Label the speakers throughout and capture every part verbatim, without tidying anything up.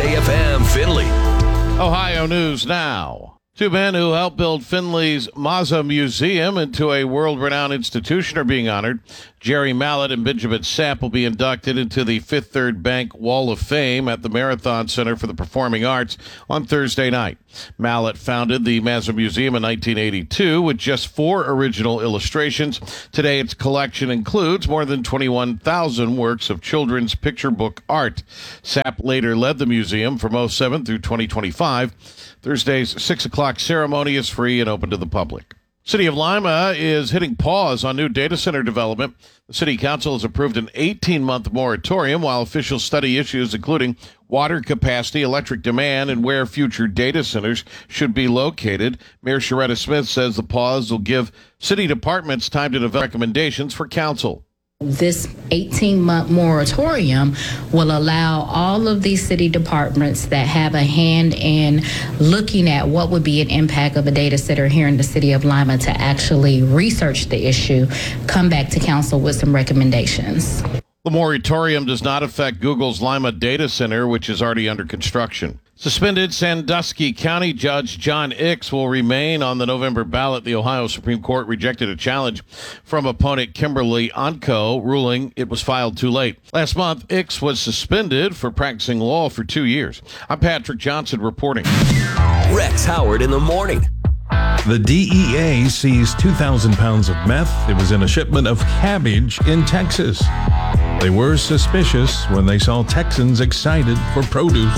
Speaker 1: A F M Findlay.
Speaker 2: Ohio News Now. Two men who helped build Findlay's Mazza Museum into a world-renowned institution are being honored. Jerry Mallett and Benjamin Sapp will be inducted into the Fifth Third Bank Wall of Fame at the Marathon Center for the Performing Arts on Thursday night. Mallett founded the Mazza Museum in nineteen eighty-two with just four original illustrations. Today, its collection includes more than twenty-one thousand works of children's picture book art. Sapp later led the museum from oh seven through twenty twenty-five. Thursday's six o'clock ceremony is free and open to the public. City of Lima is hitting pause on new data center development. The City Council has approved an eighteen-month moratorium while officials study issues including water capacity, electric demand, and where future data centers should be located. Mayor Sharetta Smith says the pause will give city departments time to develop recommendations for council.
Speaker 3: This eighteen-month moratorium will allow all of these city departments that have a hand in looking at what would be an impact of a data center here in the city of Lima to actually research the issue, come back to council with some recommendations.
Speaker 2: The moratorium does not affect Google's Lima data center, which is already under construction. Suspended Sandusky County Judge John Ickes will remain on the November ballot. The Ohio Supreme Court rejected a challenge from opponent Kimberly Onco, ruling it was filed too late. Last month, Ickes was suspended for practicing law for two years. I'm Patrick Johnson reporting.
Speaker 1: Rex Howard in the morning.
Speaker 4: The D E A seized two thousand pounds of meth. It was in a shipment of cabbage in Texas. They were suspicious when they saw Texans excited for produce.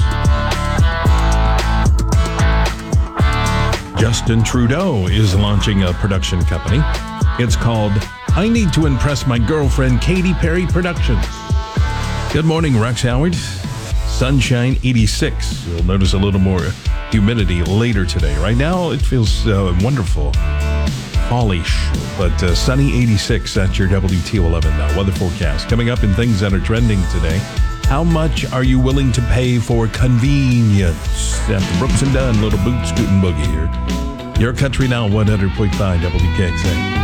Speaker 4: Justin Trudeau is launching a production company. It's called I Need to Impress My Girlfriend, Katy Perry Productions. Good morning, Rex Howard. Sunshine eighty-six. You'll notice a little more humidity later today. Right now, it feels uh, wonderful. Fallish, but uh, sunny eighty-six at your W T eleven now. Weather forecast. Coming up in things that are trending today. How much are you willing to pay for convenience? After Brooks and Dunn, Little Boot Scootin' Boogie here. Your Country Now, one hundred point five W K X A.